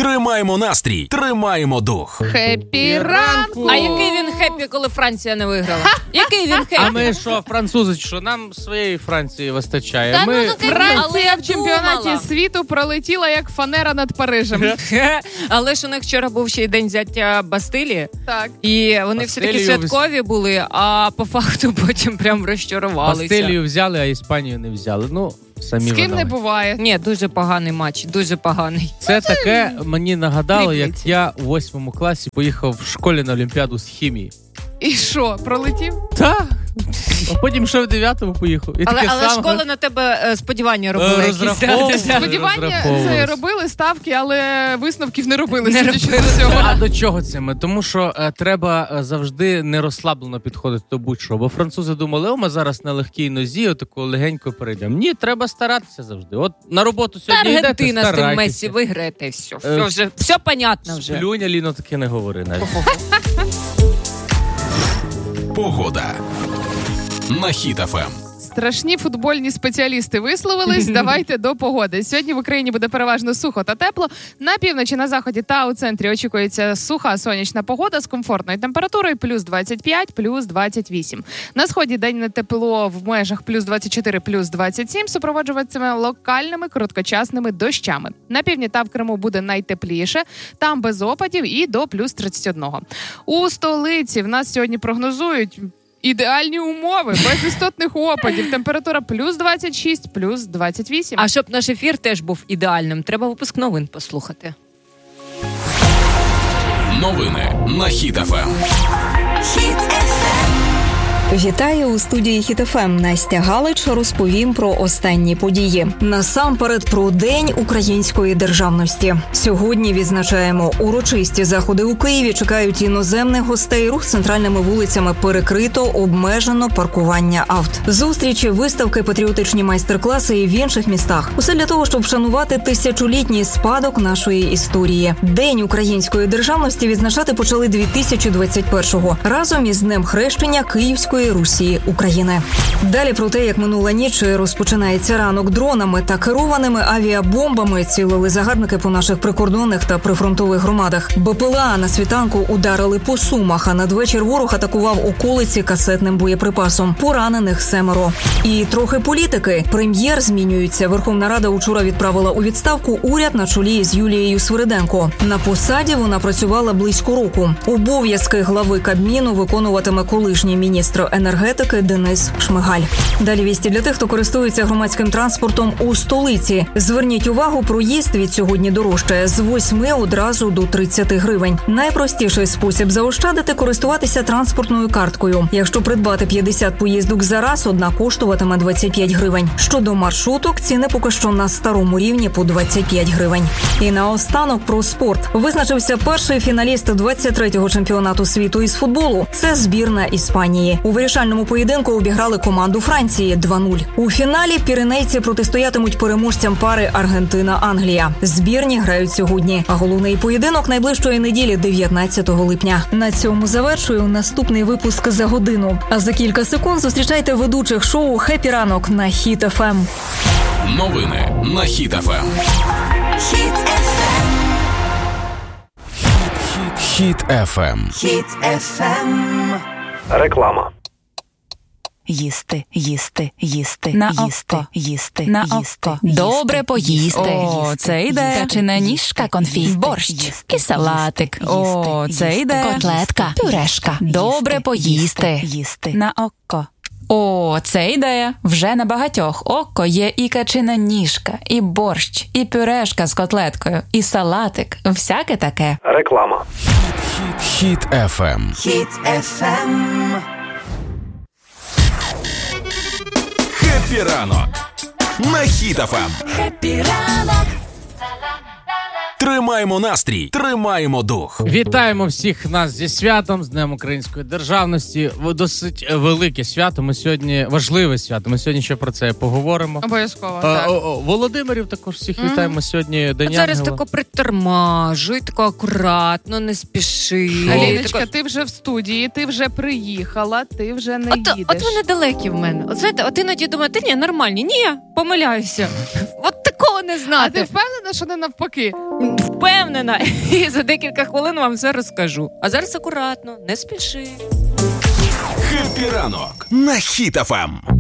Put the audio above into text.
Тримаємо настрій, тримаємо дух. Хеппі ранку! А який він хеппі, коли Франція не виграла? Який він хеппі? А ми що, французи, що нам своєї Франції вистачає? Та ми... Франція в чемпіонаті світу пролетіла як фанера над Парижем. Але ж у них вчора був ще й день взяття Бастилії. Так. І вони всі такі святкові були, а по факту потім прям розчарувалися. Бастилію взяли, а Іспанію не взяли. Ну, самі з ким винали. не буває. Ні, дуже поганий матч, дуже поганий. Це таке мені нагадало, як Тріплеті. я у 8 класі поїхав в школі на Олімпіаду з хімії. І що, пролетів? Так. А потім ще в 9-му поїхав. І таке Але саме... школа на тебе сподівання робила. Розраховувала. Сподівання це робили, ставки, але висновків не робили. Не судячи робили. з усього. А до чого це ми? Тому що треба завжди не розслаблено підходити до будь-що. Бо французи думали, ми зараз на легкій нозі, отако легенько перейдемо. Ні, треба старатися завжди. От на роботу сьогодні йдете, Аргентина з тим старайтеся. Мессі виграєте, все. Все понятно вже. Сплюнь, Аліно, таке не говори навіть. Погода. На Хіт ФМ. Страшні футбольні спеціалісти висловились. Давайте до погоди. Сьогодні в Україні буде переважно сухо та тепло. На півночі, на заході та у центрі очікується суха сонячна погода з комфортною температурою плюс 25, плюс 28. На сході денне тепло в межах плюс 24, плюс 27 супроводжуватиме локальними короткочасними дощами. На півдні та в Криму буде найтепліше, там без опадів і до плюс 31. У столиці в нас сьогодні прогнозують ідеальні умови, без істотних опадів. Температура плюс 26, плюс 28. А щоб наш ефір теж був ідеальним, треба випуск новин послухати. Новини на Хіт ФМ. Вітаю у студії Хіт ФМ. Настя Галич розповім про останні події. Насамперед про День української державності. Сьогодні відзначаємо урочисті заходи у Києві. Чекають іноземних гостей. Рух центральними вулицями перекрито, обмежено паркування авт. Зустрічі, виставки, патріотичні майстер-класи і в інших містах. Усе для того, щоб вшанувати тисячолітній спадок нашої історії. День української державності відзначати почали 2021-го. Разом із Днем хрещення Київської Русі України. Далі про те, як минула ніч розпочинається ранок. Дронами та керованими авіабомбами цілили загарбники по наших прикордонних та прифронтових громадах. БПЛА на світанку ударили по Сумах, а надвечір ворог атакував околиці касетним боєприпасом. Поранених 7. І трохи політики. Прем'єр змінюється. Верховна Рада учора відправила у відставку уряд на чолі з Юлією Свириденко. На посаді вона працювала близько року. Обов'язки глави Кабміну виконуватиме колишній міністр енергетики Денис Шмигаль. Далі вісті для тих, хто користується громадським транспортом у столиці. Зверніть увагу, проїзд від сьогодні дорожчає з 8 одразу до 30 гривень. Найпростіший спосіб заощадити – користуватися транспортною карткою. Якщо придбати 50 поїздок за раз, одна коштуватиме 25 гривень. Щодо маршруток, ціни поки що на старому рівні по 25 гривень. І наостанок про спорт. Визначився перший фіналіст 23-го чемпіонату світу із футболу. Це збірна Іспанії. У вирішальному поєдинку обіграли команду Франції 2-0. У фіналі піренейці протистоятимуть переможцям пари Аргентина-Англія. Збірні грають сьогодні, а головний поєдинок найближчої неділі 19 липня. На цьому завершую наступний випуск за годину. А за кілька секунд зустрічайте ведучих шоу «Хеппі ранок» на Хіт ФМ. Новини на Хіт ФМ. Хіт ФМ. Хіт FM. Реклама. Їсти, їсти, їсти, На їсти, око. їсти, На їсти, око. їсти, Добре поїсти. їсти, О, це йде. Качана ніжка, конфі, борщ, І салатик. О, це йде. Котлетка, пюрешка. Добре поїсти. Їсти. На око. О, це ідея. Вже на багатьох око є і качина ніжка, і борщ, і пюрешка з котлеткою, і салатик. Всяке таке. Реклама. Хіт ФМ. Хіт FM. Хеппі ранок на Хіт ФМ. Хеппі ранок. Тримаємо настрій, тримаємо дух. Вітаємо всіх нас зі святом, з Днем української державності. Досить велике свято. Ми сьогодні, важливе свято. Ми сьогодні ще про це поговоримо. Обов'язково, так. Володимирів також всіх вітаємо сьогодні. День От зараз Ангела. тако притормажуй, тако акуратно, не спіши. Аліночка, ти вже в студії, ти вже приїхала, ти вже не їдеш. От вони далекі в мене. От знаєте, от іноді думаю, ні, нормальні. Ні, помиляюся. От тако такого не А знати. ти впевнена, що не навпаки? Впевнена. І за декілька хвилин вам все розкажу. А зараз акуратно, не спіши. Хеппі ранок на Хіт ФМ.